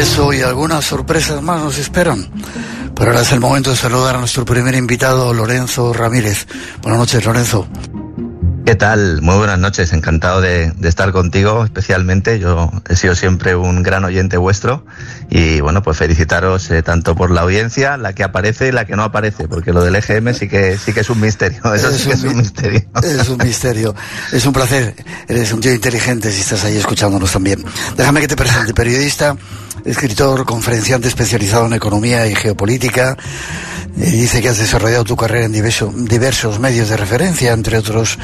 Eso y algunas sorpresas más nos esperan. Pero ahora es el momento de saludar a nuestro primer invitado, Lorenzo Ramírez. Buenas noches, Lorenzo. ¿Qué tal? Muy buenas noches, encantado de estar contigo especialmente. Yo he sido siempre un gran oyente vuestro y bueno, pues felicitaros tanto por la audiencia, la que aparece y la que no aparece, porque lo del EGM sí que es un misterio, eso sí que es un misterio. Es un misterio, es un placer, eres un tío inteligente si estás ahí escuchándonos también. Déjame que te presente, periodista, escritor, conferenciante especializado en economía y geopolítica. Dice que has desarrollado tu carrera en diversos medios de referencia, entre otros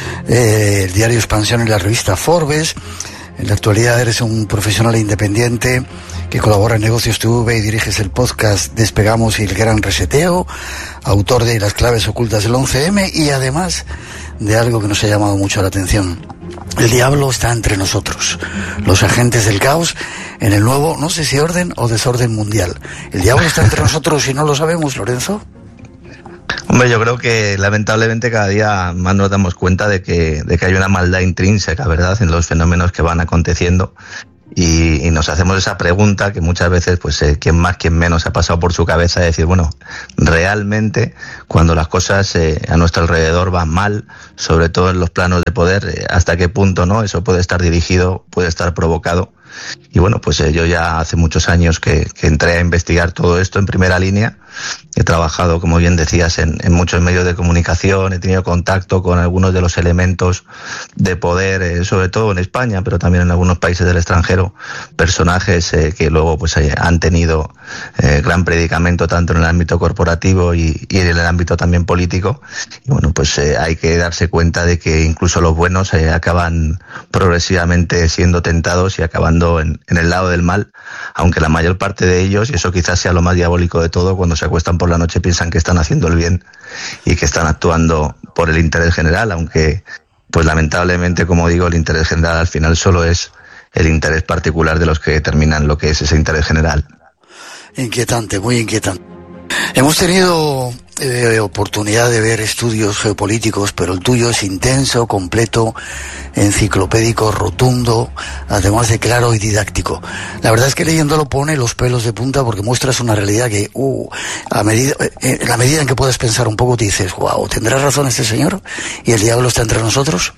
el diario Expansión y la revista Forbes. En la actualidad eres un profesional independiente que colabora en Negocios TV y diriges el podcast Despegamos y el Gran Reseteo, autor de Las claves ocultas del 11M y además de algo que nos ha llamado mucho la atención. El diablo está entre nosotros, los agentes del caos en el nuevo, no sé si orden o desorden mundial. ¿El diablo está entre nosotros y no lo sabemos, Lorenzo? Hombre, yo creo que lamentablemente cada día más nos damos cuenta de que hay una maldad intrínseca, ¿verdad?, en los fenómenos que van aconteciendo. Y nos hacemos esa pregunta que muchas veces, pues, quien más, quien menos ha pasado por su cabeza de decir, bueno, realmente cuando las cosas a nuestro alrededor van mal, sobre todo en los planos de poder, hasta qué punto, ¿no?, eso puede estar dirigido, puede estar provocado. Y bueno, pues yo ya hace muchos años que entré a investigar todo esto en primera línea. He trabajado, como bien decías, en muchos medios de comunicación, he tenido contacto con algunos de los elementos de poder, sobre todo en España, pero también en algunos países del extranjero, personajes que luego pues han tenido gran predicamento tanto en el ámbito corporativo y en el ámbito también político. Y bueno, pues hay que darse cuenta de que incluso los buenos acaban progresivamente siendo tentados y acabando en el lado del mal, aunque la mayor parte de ellos, y eso quizás sea lo más diabólico de todo, cuando se acuestan por la noche piensan que están haciendo el bien y que están actuando por el interés general, aunque pues lamentablemente, como digo, el interés general al final solo es el interés particular de los que determinan lo que es ese interés general. Inquietante, muy inquietante. Hemos tenido oportunidad de ver estudios geopolíticos, pero el tuyo es intenso, completo, enciclopédico, rotundo, además de claro y didáctico. La verdad es que leyéndolo pone los pelos de punta porque muestras una realidad que, la medida en que puedes pensar un poco, te dices, wow, ¿tendrá razón este señor? ¿Y el diablo está entre nosotros?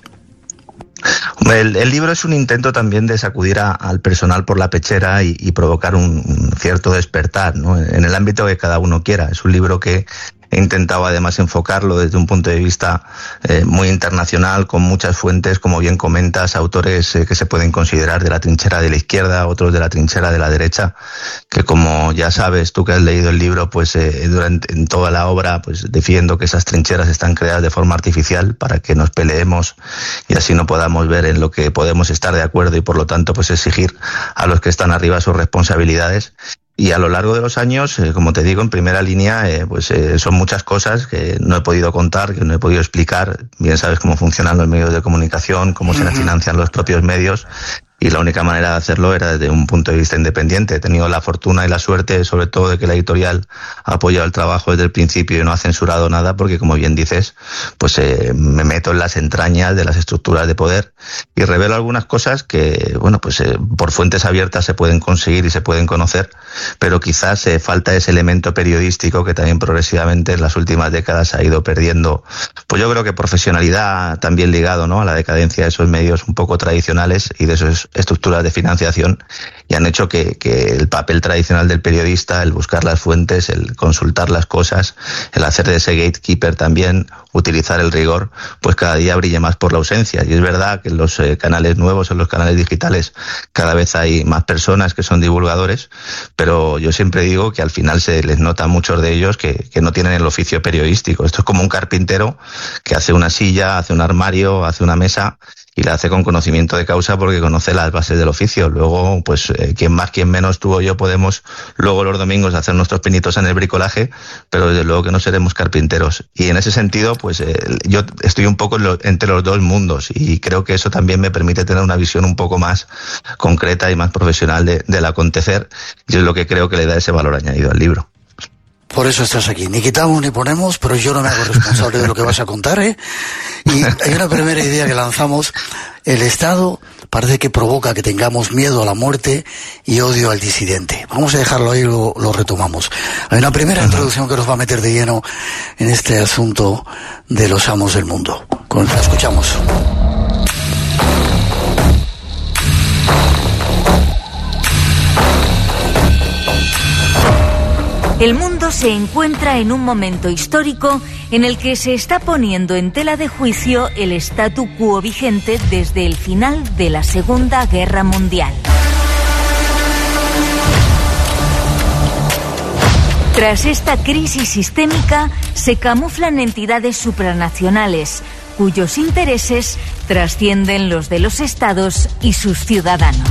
El libro es un intento también de sacudir al personal por la pechera y provocar un cierto despertar, ¿no?, en el ámbito que cada uno quiera. Es un libro que he intentado además enfocarlo desde un punto de vista muy internacional, con muchas fuentes, como bien comentas, autores que se pueden considerar de la trinchera de la izquierda, otros de la trinchera de la derecha, que como ya sabes tú que has leído el libro, pues en toda la obra pues defiendo que esas trincheras están creadas de forma artificial para que nos peleemos y así no podamos ver en lo que podemos estar de acuerdo y por lo tanto pues exigir a los que están arriba sus responsabilidades. Y a lo largo de los años, como te digo, en primera línea, son muchas cosas que no he podido contar, que no he podido explicar. Bien sabes cómo funcionan los medios de comunicación, cómo se financian los propios medios. Y la única manera de hacerlo era desde un punto de vista independiente. He tenido la fortuna y la suerte, sobre todo, de que la editorial ha apoyado el trabajo desde el principio y no ha censurado nada, porque, como bien dices, pues me meto en las entrañas de las estructuras de poder y revelo algunas cosas que, bueno, pues por fuentes abiertas se pueden conseguir y se pueden conocer, pero quizás falta ese elemento periodístico que también progresivamente en las últimas décadas ha ido perdiendo, pues yo creo que profesionalidad también ligado, ¿no?, a la decadencia de esos medios un poco tradicionales y de esos estructuras de financiación, y han hecho que el papel tradicional del periodista, el buscar las fuentes, el consultar las cosas, el hacer de ese gatekeeper también, utilizar el rigor, pues cada día brille más por la ausencia. Y es verdad que en los canales nuevos, en los canales digitales, cada vez hay más personas que son divulgadores, pero yo siempre digo que al final se les nota a muchos de ellos que no tienen el oficio periodístico. Esto es como un carpintero que hace una silla, hace un armario, hace una mesa, y la hace con conocimiento de causa porque conoce las bases del oficio. Luego, pues, quien más, quien menos, tú o yo podemos luego los domingos hacer nuestros pinitos en el bricolaje, pero desde luego que no seremos carpinteros. Y en ese sentido, pues, yo estoy un poco entre los dos mundos y creo que eso también me permite tener una visión un poco más concreta y más profesional del acontecer, y es lo que creo que le da ese valor añadido al libro. Por eso estás aquí. Ni quitamos ni ponemos, pero yo no me hago responsable de lo que vas a contar, ¿eh? Y hay una primera idea que lanzamos. El Estado parece que provoca que tengamos miedo a la muerte y odio al disidente. Vamos a dejarlo ahí y lo retomamos. Hay una primera introducción que nos va a meter de lleno en este asunto de los amos del mundo. La escuchamos. El mundo se encuentra en un momento histórico en el que se está poniendo en tela de juicio el statu quo vigente desde el final de la Segunda Guerra Mundial. Tras esta crisis sistémica, se camuflan entidades supranacionales, cuyos intereses trascienden los de los estados y sus ciudadanos.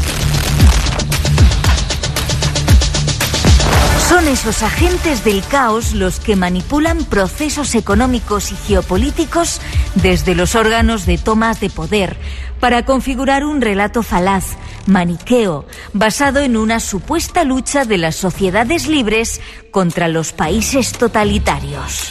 Son esos agentes del caos los que manipulan procesos económicos y geopolíticos desde los órganos de tomas de poder para configurar un relato falaz, maniqueo, basado en una supuesta lucha de las sociedades libres contra los países totalitarios.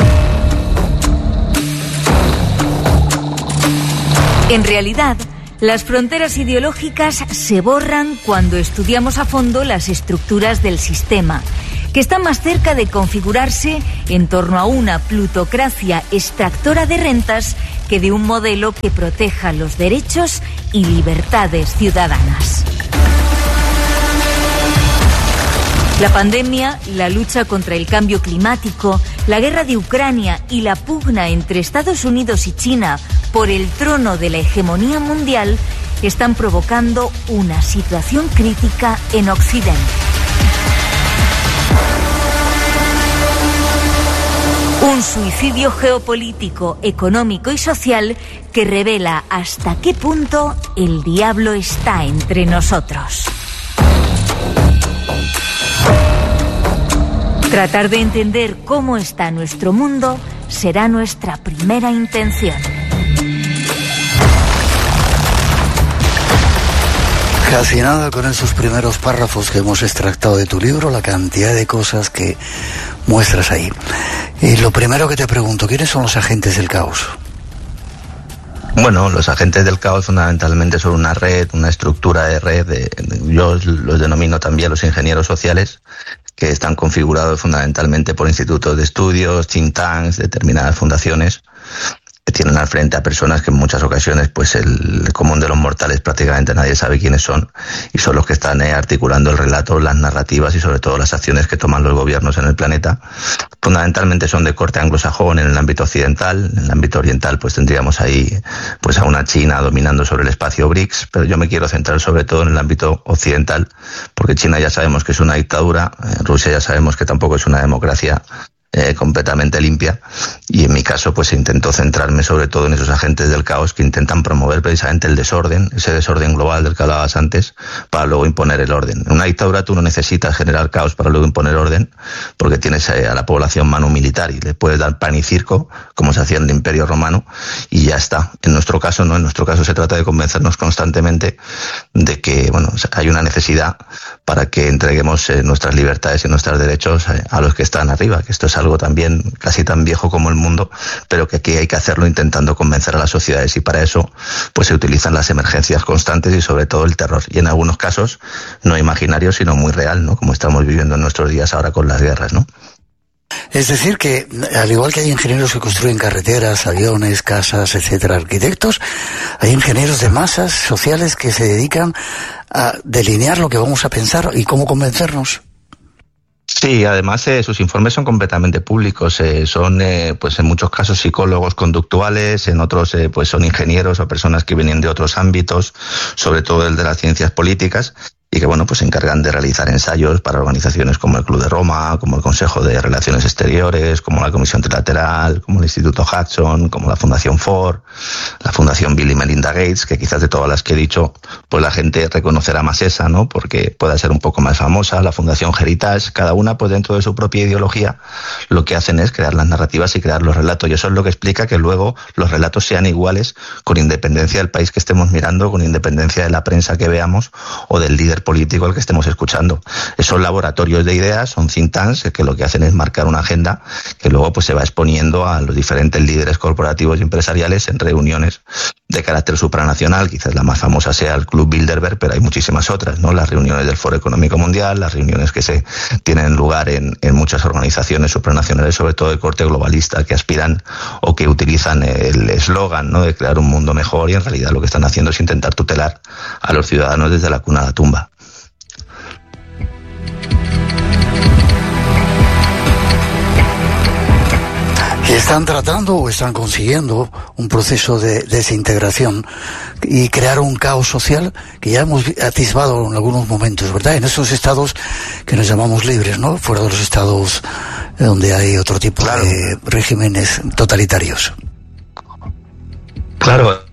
En realidad, las fronteras ideológicas se borran cuando estudiamos a fondo las estructuras del sistema, que están más cerca de configurarse en torno a una plutocracia extractora de rentas que de un modelo que proteja los derechos y libertades ciudadanas. La pandemia, la lucha contra el cambio climático, la guerra de Ucrania y la pugna entre Estados Unidos y China por el trono de la hegemonía mundial están provocando una situación crítica en Occidente. Un suicidio geopolítico, económico y social que revela hasta qué punto el diablo está entre nosotros. Tratar de entender cómo está nuestro mundo será nuestra primera intención. Casi nada con esos primeros párrafos que hemos extractado de tu libro, la cantidad de cosas que muestras ahí. Y lo primero que te pregunto, ¿quiénes son los agentes del caos? Bueno, los agentes del caos fundamentalmente son una red, una estructura de red, yo los denomino también los ingenieros sociales, que están configurados fundamentalmente por institutos de estudios, think tanks, determinadas fundaciones, que tienen al frente a personas que en muchas ocasiones pues el común de los mortales prácticamente nadie sabe quiénes son, y son los que están articulando el relato, las narrativas y sobre todo las acciones que toman los gobiernos en el planeta. Fundamentalmente son de corte anglosajón en el ámbito occidental. En el ámbito oriental pues tendríamos ahí pues a una China dominando sobre el espacio BRICS, pero yo me quiero centrar sobre todo en el ámbito occidental, porque China ya sabemos que es una dictadura, Rusia ya sabemos que tampoco es una democracia completamente limpia, y en mi caso pues intento centrarme sobre todo en esos agentes del caos que intentan promover precisamente el desorden, ese desorden global del que hablabas antes, para luego imponer el orden. En una dictadura tú no necesitas generar caos para luego imponer orden, porque tienes a la población mano militar y le puedes dar pan y circo, como se hacía en el Imperio Romano, y ya está. En nuestro caso no, en nuestro caso se trata de convencernos constantemente de que bueno, hay una necesidad para que entreguemos nuestras libertades y nuestros derechos a los que están arriba, que esto es algo también casi tan viejo como el mundo, pero que aquí hay que hacerlo intentando convencer a las sociedades, y para eso pues se utilizan las emergencias constantes y sobre todo el terror, y en algunos casos no imaginario sino muy real, ¿no? Como estamos viviendo en nuestros días ahora con las guerras, ¿no? Es decir que, al igual que hay ingenieros que construyen carreteras, aviones, casas, etcétera, arquitectos, hay ingenieros de masas sociales que se dedican a delinear lo que vamos a pensar y cómo convencernos. Sí, además sus informes son completamente públicos, son pues en muchos casos psicólogos conductuales, en otros pues son ingenieros o personas que vienen de otros ámbitos, sobre todo el de las ciencias políticas, y que bueno, pues se encargan de realizar ensayos para organizaciones como el Club de Roma, como el Consejo de Relaciones Exteriores, como la Comisión Trilateral, como el Instituto Hudson, como la Fundación Ford, la Fundación Bill y Melinda Gates, que quizás de todas las que he dicho, pues la gente reconocerá más esa, ¿no? Porque pueda ser un poco más famosa, la Fundación Heritage, cada una pues dentro de su propia ideología lo que hacen es crear las narrativas y crear los relatos, y eso es lo que explica que luego los relatos sean iguales con independencia del país que estemos mirando, con independencia de la prensa que veamos o del líder poder político al que estemos escuchando. Son laboratorios de ideas, son think tanks que lo que hacen es marcar una agenda que luego pues se va exponiendo a los diferentes líderes corporativos y empresariales en reuniones de carácter supranacional. Quizás la más famosa sea el Club Bilderberg, pero hay muchísimas otras, ¿no? Las reuniones del Foro Económico Mundial, las reuniones que se tienen lugar en muchas organizaciones supranacionales, sobre todo de corte globalista, que aspiran o que utilizan el eslogan, ¿no?, de crear un mundo mejor, y en realidad lo que están haciendo es intentar tutelar a los ciudadanos desde la cuna a la tumba. ¿Están tratando o están consiguiendo un proceso de desintegración y crear un caos social que ya hemos atisbado en algunos momentos, ¿verdad? En esos estados que nos llamamos libres, ¿no? Fuera de los estados donde hay otro tipo de regímenes totalitarios. Claro.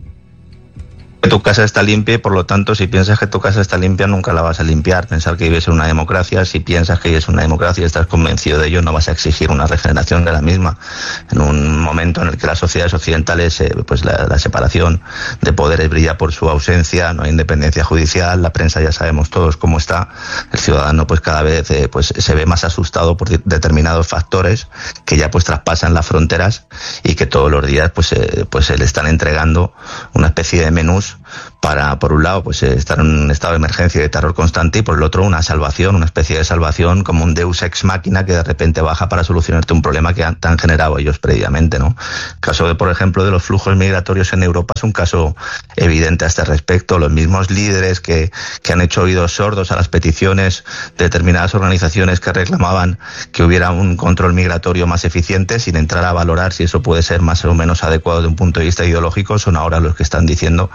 Tu casa está limpia y, por lo tanto, si piensas que tu casa está limpia, nunca la vas a limpiar. Pensar que vives en una democracia, si piensas que vives en una democracia y estás convencido de ello, no vas a exigir una regeneración de la misma. En un momento en el que las sociedades occidentales, pues la separación de poderes brilla por su ausencia, no hay independencia judicial, la prensa ya sabemos todos cómo está, el ciudadano pues cada vez pues se ve más asustado por determinados factores que ya pues traspasan las fronteras y que todos los días pues se le están entregando una especie de menús para, por un lado, pues estar en un estado de emergencia y de terror constante, y por el otro una salvación, una especie de salvación, como un deus ex machina que de repente baja para solucionarte un problema que han generado ellos previamente, ¿no? El caso, por ejemplo, de los flujos migratorios en Europa es un caso evidente a este respecto. Los mismos líderes que han hecho oídos sordos a las peticiones de determinadas organizaciones que reclamaban que hubiera un control migratorio más eficiente, sin entrar a valorar si eso puede ser más o menos adecuado de un punto de vista ideológico, son ahora los que están diciendo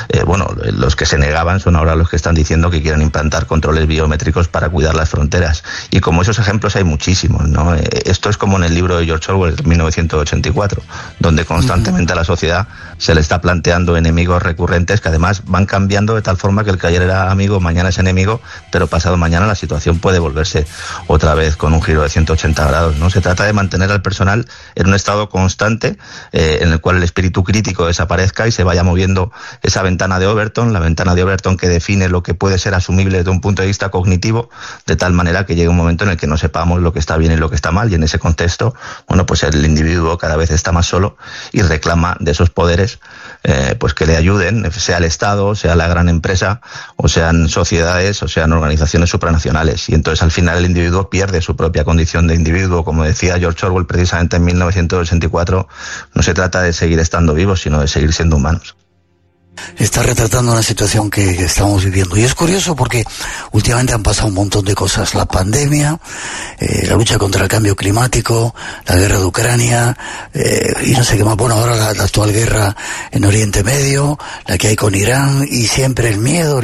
los que se negaban son ahora los que están diciendo que quieren implantar controles biométricos para cuidar las fronteras. Y como esos ejemplos hay muchísimos, ¿no? Esto es como en el libro de George Orwell, 1984, donde constantemente a la sociedad se le está planteando enemigos recurrentes que además van cambiando de tal forma que el que ayer era amigo mañana es enemigo, pero pasado mañana la situación puede volverse otra vez con un giro de 180 grados, ¿no? Se trata de mantener al personal en un estado constante en el cual el espíritu crítico desaparezca y se vaya moviendo esa ventana de Overton, la ventana de Overton que define lo que puede ser asumible desde un punto de vista cognitivo, de tal manera que llegue un momento en el que no sepamos lo que está bien y lo que está mal, y en ese contexto, pues el individuo cada vez está más solo y reclama de esos poderes pues que le ayuden, sea el Estado, sea la gran empresa, o sean sociedades, o sean organizaciones supranacionales. Y entonces al final el individuo pierde su propia condición de individuo. Como decía George Orwell precisamente en 1984, no se trata de seguir estando vivos, sino de seguir siendo humanos. Está retratando una situación que estamos viviendo. Y es curioso porque últimamente han pasado un montón de cosas. La pandemia, la lucha contra el cambio climático, la guerra de Ucrania, y no sé qué más. Bueno, ahora la actual guerra en Oriente Medio, la que hay con Irán, y siempre el miedo,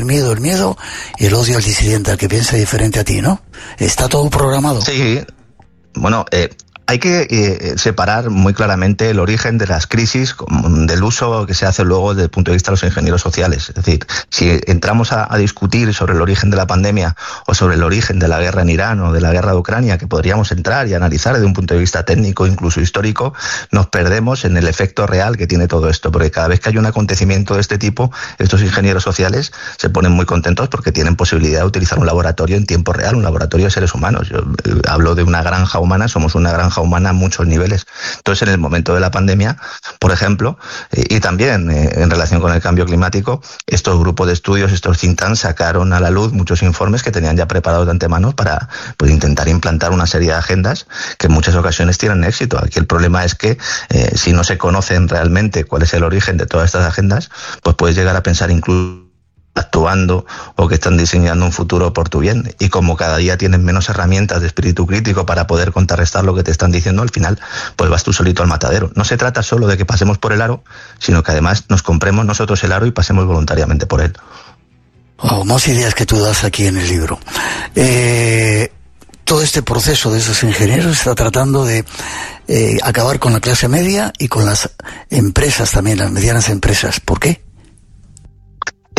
y el odio al disidente, al que piensa diferente a ti, ¿no? Está todo programado. Sí, bueno, hay que separar muy claramente el origen de las crisis del uso que se hace luego desde el punto de vista de los ingenieros sociales. Es decir, si entramos a discutir sobre el origen de la pandemia o sobre el origen de la guerra en Irán o de la guerra de Ucrania, que podríamos entrar y analizar desde un punto de vista técnico, incluso histórico, nos perdemos en el efecto real que tiene todo esto, porque cada vez que hay un acontecimiento de este tipo, estos ingenieros sociales se ponen muy contentos porque tienen posibilidad de utilizar un laboratorio en tiempo real, un laboratorio de seres humanos. Yo hablo de una granja humana, somos una granja humana a muchos niveles. Entonces, en el momento de la pandemia, por ejemplo, y también en relación con el cambio climático, estos grupos de estudios, estos think tanks, sacaron a la luz muchos informes que tenían ya preparados de antemano para intentar implantar una serie de agendas que en muchas ocasiones tienen éxito. Aquí el problema es que si no se conocen realmente cuál es el origen de todas estas agendas, pues puedes llegar a pensar incluso actuando o que están diseñando un futuro por tu bien, y como cada día tienen menos herramientas de espíritu crítico para poder contrarrestar lo que te están diciendo, al final pues vas tú solito al matadero. No se trata solo de que pasemos por el aro, sino que además nos compremos nosotros el aro y pasemos voluntariamente por él. Más ideas que tú das aquí en el libro. Todo este proceso de esos ingenieros está tratando de acabar con la clase media y con las empresas también, las medianas empresas. ¿Por qué?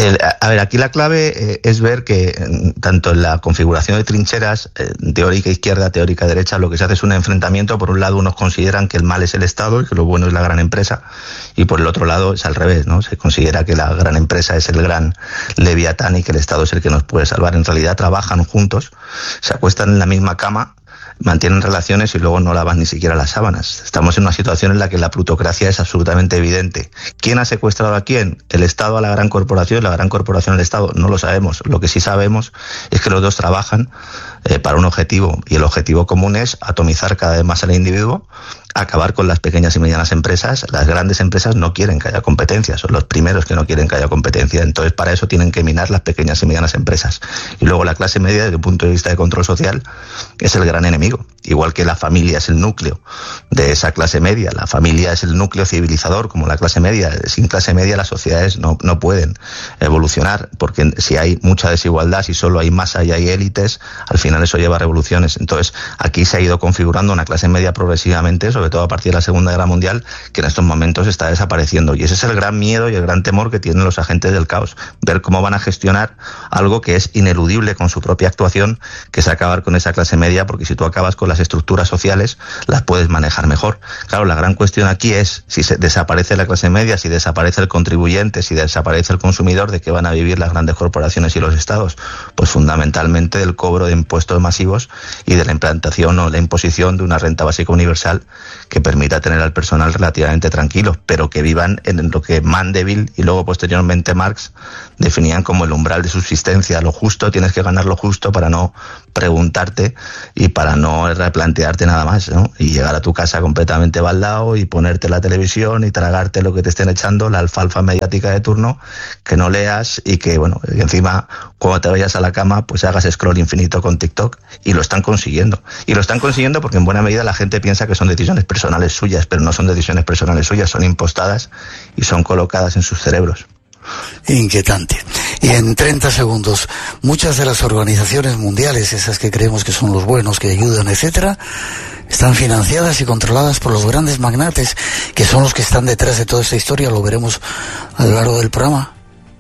A ver, aquí la clave es ver que tanto en la configuración de trincheras, teórica izquierda, teórica derecha, lo que se hace es un enfrentamiento. Por un lado, unos consideran que el mal es el Estado y que lo bueno es la gran empresa, y por el otro lado es al revés, ¿no? Se considera que la gran empresa es el gran leviatán y que el Estado es el que nos puede salvar. En realidad trabajan juntos, se acuestan en la misma cama, mantienen relaciones y luego no lavan ni siquiera las sábanas. Estamos en una situación en la que la plutocracia es absolutamente evidente. ¿Quién ha secuestrado a quién? ¿El Estado a la gran corporación? ¿La gran corporación al Estado? No lo sabemos. Lo que sí sabemos es que los dos trabajan para un objetivo, y el objetivo común es atomizar cada vez más al individuo, acabar con las pequeñas y medianas empresas. Las grandes empresas no quieren que haya competencia, son los primeros que no quieren que haya competencia. Entonces, para eso tienen que minar las pequeñas y medianas empresas. Y luego la clase media, desde el punto de vista de control social, es el gran enemigo. Igual que la familia es el núcleo de esa clase media, la familia es el núcleo civilizador, como la clase media. Sin clase media las sociedades no pueden evolucionar, porque si hay mucha desigualdad, si solo hay masa y hay élites, al final eso lleva a revoluciones. Entonces, aquí se ha ido configurando una clase media progresivamente, sobre todo a partir de la Segunda Guerra Mundial, que en estos momentos está desapareciendo. Y ese es el gran miedo y el gran temor que tienen los agentes del caos, ver cómo van a gestionar algo que es ineludible con su propia actuación, que es acabar con esa clase media, porque si tú acabas con las estructuras sociales, las puedes manejar mejor. Claro, la gran cuestión aquí es, si desaparece la clase media, si desaparece el contribuyente, si desaparece el consumidor, ¿de qué van a vivir las grandes corporaciones y los estados? Pues fundamentalmente del cobro de impuestos masivos y de la implantación o la imposición de una renta básica universal que permita tener al personal relativamente tranquilo, pero que vivan en lo que Mandeville y luego posteriormente Marx definían como el umbral de subsistencia. Lo justo, tienes que ganar lo justo para no preguntarte y para no replantearte nada más, ¿no? Y llegar a tu casa completamente baldado y ponerte la televisión y tragarte lo que te estén echando, la alfalfa mediática de turno, que no leas y que, bueno, y encima cuando te vayas a la cama pues hagas scroll infinito con TikTok. Y lo están consiguiendo. Y lo están consiguiendo porque en buena medida la gente piensa que son decisiones personales suyas, pero no son decisiones personales suyas, son impostadas y son colocadas en sus cerebros. Inquietante. Y en 30 segundos, muchas de las organizaciones mundiales, esas que creemos que son los buenos, que ayudan, etcétera, están financiadas y controladas por los grandes magnates, que son los que están detrás de toda esta historia. Lo veremos a lo largo del programa.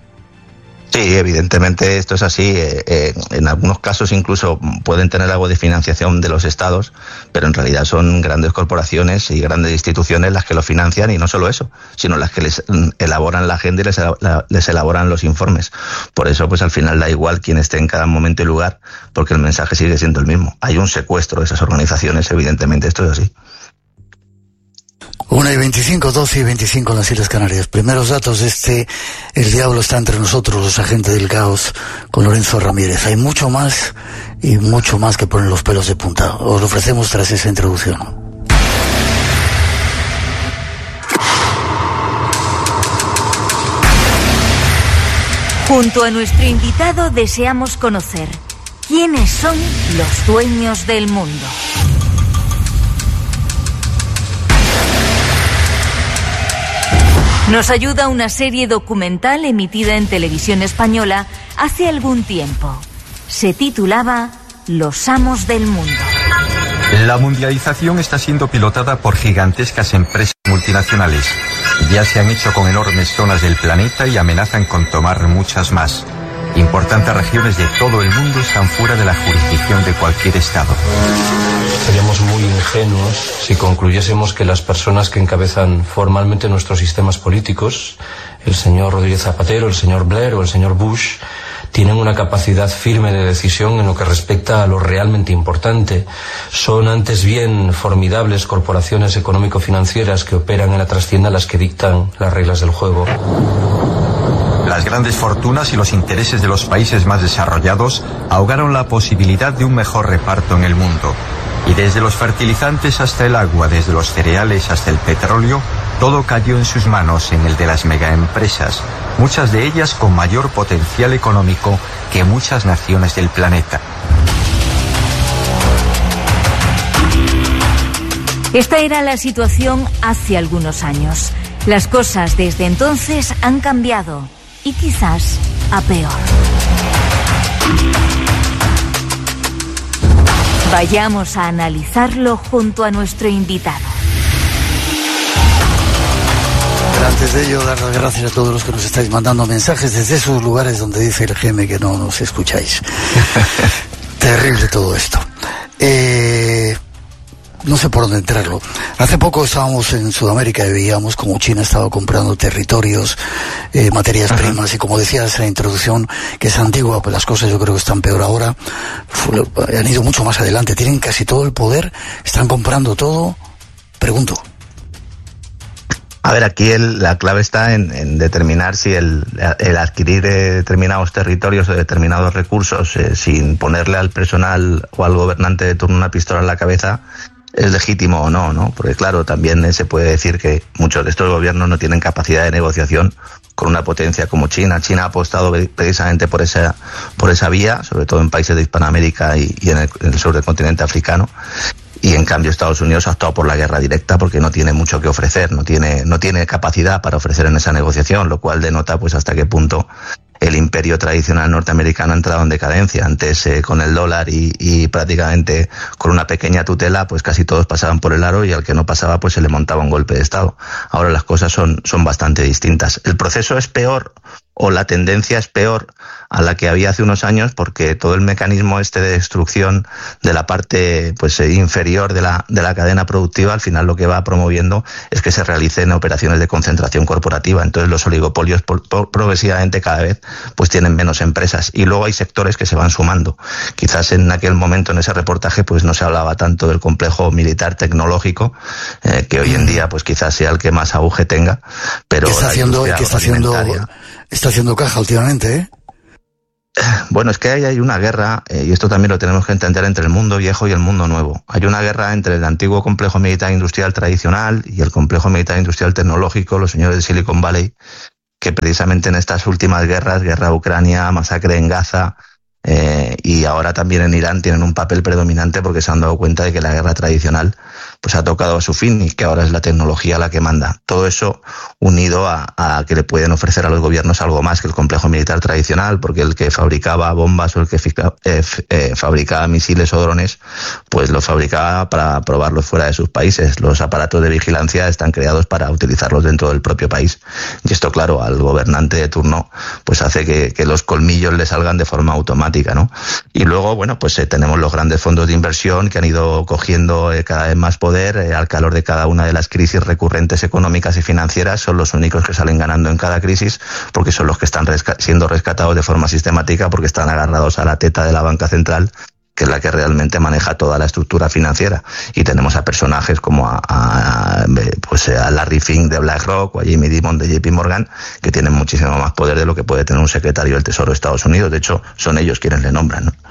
Sí, evidentemente esto es así. En algunos casos incluso pueden tener algo de financiación de los estados, pero en realidad son grandes corporaciones y grandes instituciones las que lo financian, y no solo eso, sino las que les elaboran la agenda y les elaboran los informes. Por eso, pues al final da igual quién esté en cada momento y lugar, porque el mensaje sigue siendo el mismo. Hay un secuestro de esas organizaciones, evidentemente esto es así. 1:25, 12:25 en las Islas Canarias. Primeros datos de El diablo está entre nosotros, los agentes del caos, con Lorenzo Ramírez. Hay mucho más y mucho más que poner los pelos de punta. Os lo ofrecemos tras esa introducción. Junto a nuestro invitado deseamos conocer quiénes son los dueños del mundo. Nos ayuda una serie documental emitida en televisión española hace algún tiempo. Se titulaba Los amos del mundo. La mundialización está siendo pilotada por gigantescas empresas multinacionales. Ya se han hecho con enormes zonas del planeta y amenazan con tomar muchas más. Importantes regiones de todo el mundo están fuera de la jurisdicción de cualquier Estado. Seríamos muy ingenuos si concluyésemos que las personas que encabezan formalmente nuestros sistemas políticos, el señor Rodríguez Zapatero, el señor Blair o el señor Bush, tienen una capacidad firme de decisión en lo que respecta a lo realmente importante. Son antes bien formidables corporaciones económico-financieras que operan en la trastienda las que dictan las reglas del juego. Las grandes fortunas y los intereses de los países más desarrollados ahogaron la posibilidad de un mejor reparto en el mundo. Y desde los fertilizantes hasta el agua, desde los cereales hasta el petróleo, todo cayó en sus manos, en el de las megaempresas, muchas de ellas con mayor potencial económico que muchas naciones del planeta. Esta era la situación hace algunos años. Las cosas desde entonces han cambiado, y quizás a peor. Vayamos a analizarlo junto a nuestro invitado. Antes de ello, dar las gracias a todos los que nos estáis mandando mensajes desde esos lugares donde dice el GM que no nos escucháis. Terrible todo esto. No sé por dónde entrarlo. Hace poco estábamos en Sudamérica y veíamos como China estaba comprando territorios, materias primas, y como decías en la introducción, que es antigua, pues las cosas yo creo que están peor ahora. Han ido mucho más adelante, tienen casi todo el poder, están comprando todo. Pregunto. A ver, aquí la clave está en determinar si el adquirir determinados territorios o determinados recursos sin ponerle al personal o al gobernante de turno una pistola en la cabeza es legítimo o no, ¿no? Porque claro, también se puede decir que muchos de estos gobiernos no tienen capacidad de negociación con una potencia como China. China ha apostado precisamente por esa vía, sobre todo en países de Hispanoamérica y en el sur del continente africano. Y en cambio Estados Unidos ha optado por la guerra directa porque no tiene mucho que ofrecer, no tiene capacidad para ofrecer en esa negociación, lo cual denota pues hasta qué punto el imperio tradicional norteamericano ha entrado en decadencia. Antes con el dólar y prácticamente con una pequeña tutela, pues casi todos pasaban por el aro y al que no pasaba pues se le montaba un golpe de Estado. Ahora las cosas son bastante distintas. El proceso es peor, o la tendencia es peor a la que había hace unos años, porque todo el mecanismo de destrucción de la parte pues inferior de la cadena productiva, al final lo que va promoviendo es que se realicen operaciones de concentración corporativa. Entonces los oligopolios progresivamente cada vez pues tienen menos empresas, y luego hay sectores que se van sumando. Quizás en aquel momento, en ese reportaje, pues no se hablaba tanto del complejo militar tecnológico, que hoy en día pues quizás sea el que más auge tenga, pero está haciendo caja últimamente, ¿eh? Bueno, es que hay una guerra, y esto también lo tenemos que entender, entre el mundo viejo y el mundo nuevo. Hay una guerra entre el antiguo complejo militar industrial tradicional y el complejo militar industrial tecnológico, los señores de Silicon Valley, que precisamente en estas últimas guerras, guerra de Ucrania, masacre en Gaza, y ahora también en Irán, tienen un papel predominante porque se han dado cuenta de que la guerra tradicional pues ha tocado a su fin y que ahora es la tecnología la que manda. Todo eso unido a que le pueden ofrecer a los gobiernos algo más que el complejo militar tradicional, porque el que fabricaba bombas o el que fabricaba misiles o drones, pues los fabricaba para probarlos fuera de sus países. Los aparatos de vigilancia están creados para utilizarlos dentro del propio país. Y esto, claro, al gobernante de turno pues hace que los colmillos le salgan de forma automática, ¿no? Y luego, bueno, pues tenemos los grandes fondos de inversión que han ido cogiendo cada vez más poder al calor de cada una de las crisis recurrentes económicas y financieras. Son los únicos que salen ganando en cada crisis, porque son los que están siendo rescatados de forma sistemática, porque están agarrados a la teta de la banca central, que es la que realmente maneja toda la estructura financiera. Y tenemos a personajes como a Larry Fink de BlackRock o a Jamie Dimon de JP Morgan, que tienen muchísimo más poder de lo que puede tener un secretario del Tesoro de Estados Unidos. De hecho, son ellos quienes le nombran, ¿no?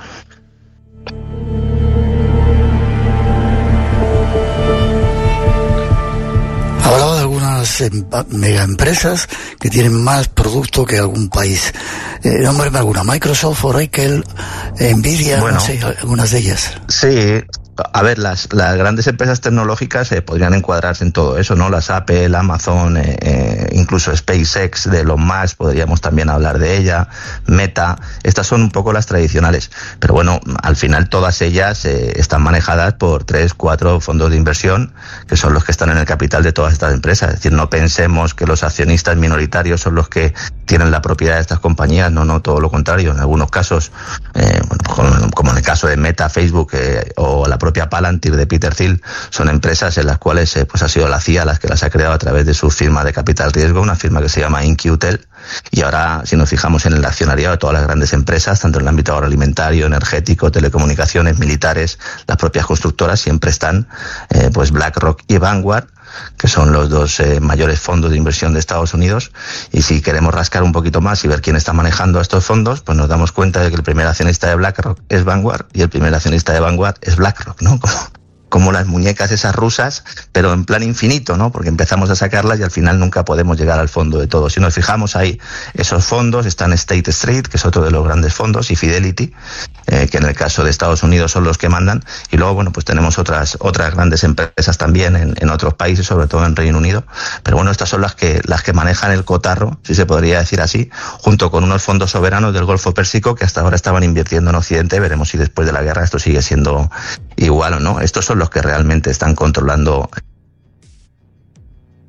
Hablaba de algunas megaempresas que tienen más producto que algún país. Nómbrame alguna: Microsoft, Oracle, Nvidia, bueno, no sé, algunas de ellas. Sí. A ver, las grandes empresas tecnológicas podrían encuadrarse en todo eso, ¿no? Las Apple, Amazon, incluso SpaceX de Elon Musk, podríamos también hablar de ella, Meta. Estas son un poco las tradicionales, pero bueno, al final todas ellas están manejadas por 3, 4 fondos de inversión, que son los que están en el capital de todas estas empresas. Es decir, no pensemos que los accionistas minoritarios son los que tienen la propiedad de estas compañías, no, todo lo contrario. En algunos casos, como en el caso de Meta, Facebook o la propia Palantir de Peter Thiel, son empresas en las cuales pues ha sido la CIA las que las ha creado a través de su firma de capital riesgo, una firma que se llama InQtel. Y ahora, si nos fijamos en el accionariado de todas las grandes empresas, tanto en el ámbito agroalimentario, energético, telecomunicaciones, militares, las propias constructoras, siempre están pues BlackRock y Vanguard, que son los dos mayores fondos de inversión de Estados Unidos. Y si queremos rascar un poquito más y ver quién está manejando estos fondos, pues nos damos cuenta de que el primer accionista de BlackRock es Vanguard y el primer accionista de Vanguard es BlackRock, ¿no? Como las muñecas esas rusas, pero en plan infinito, ¿no? Porque empezamos a sacarlas y al final nunca podemos llegar al fondo de todo. Si nos fijamos ahí, esos fondos están State Street, que es otro de los grandes fondos, y Fidelity, que en el caso de Estados Unidos son los que mandan. Y luego, bueno, pues tenemos otras grandes empresas también en otros países, sobre todo en Reino Unido. Pero bueno, estas son las que manejan el cotarro, si se podría decir así, junto con unos fondos soberanos del Golfo Pérsico que hasta ahora estaban invirtiendo en Occidente. Veremos si después de la guerra esto sigue siendo igual o no. Estos son los que realmente están controlando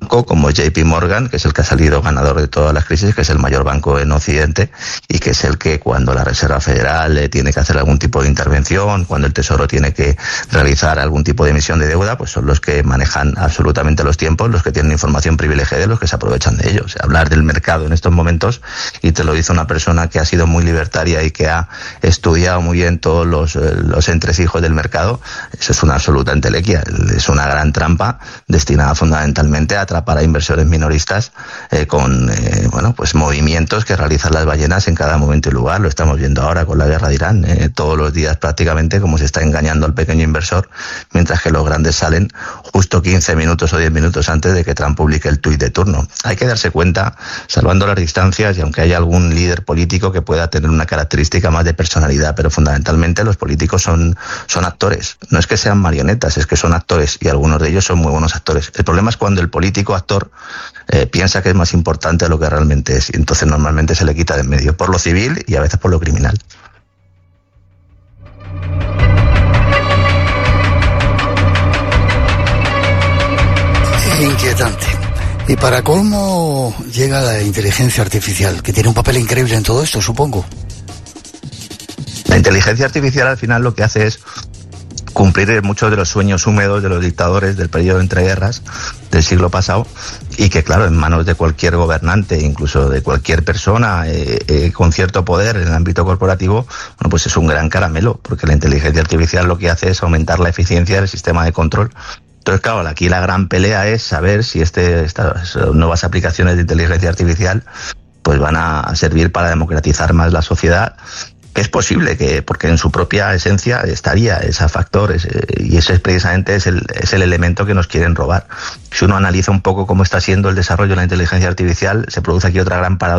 como JP Morgan, que es el que ha salido ganador de todas las crisis, que es el mayor banco en Occidente y que es el que cuando la Reserva Federal tiene que hacer algún tipo de intervención, cuando el Tesoro tiene que realizar algún tipo de emisión de deuda, pues son los que manejan absolutamente los tiempos, los que tienen información privilegiada y los que se aprovechan de ellos. Hablar del mercado en estos momentos, y te lo dice una persona que ha sido muy libertaria y que ha estudiado muy bien todos los entresijos del mercado, eso es una absoluta entelequia, es una gran trampa destinada fundamentalmente a atrapar a inversores minoristas con pues movimientos que realizan las ballenas en cada momento y lugar. Lo estamos viendo ahora con la guerra de Irán, todos los días prácticamente, como se está engañando al pequeño inversor, mientras que los grandes salen justo 15 minutos o 10 minutos antes de que Trump publique el tuit de turno. Hay que darse cuenta, salvando las distancias, y aunque haya algún líder político que pueda tener una característica más de personalidad, pero fundamentalmente los políticos son actores. No es que sean marionetas, es que son actores, y algunos de ellos son muy buenos actores. El problema es cuando el político actor piensa que es más importante de lo que realmente es, y entonces normalmente se le quita de en medio por lo civil y a veces por lo criminal. Inquietante. Y para colmo llega la inteligencia artificial, que tiene un papel increíble en todo esto, supongo. La inteligencia artificial al final lo que hace es cumplir muchos de los sueños húmedos de los dictadores del periodo entre guerras del siglo pasado, y que claro, en manos de cualquier gobernante, incluso de cualquier persona con cierto poder en el ámbito corporativo, bueno, pues es un gran caramelo, porque la inteligencia artificial lo que hace es aumentar la eficiencia del sistema de control. Entonces, claro, aquí la gran pelea es saber si estas nuevas aplicaciones de inteligencia artificial pues van a servir para democratizar más la sociedad. Es posible que, porque en su propia esencia estaría ese factor, y ese es precisamente es el elemento que nos quieren robar. Si uno analiza un poco cómo está siendo el desarrollo de la inteligencia artificial, se produce aquí otra gran paradoja.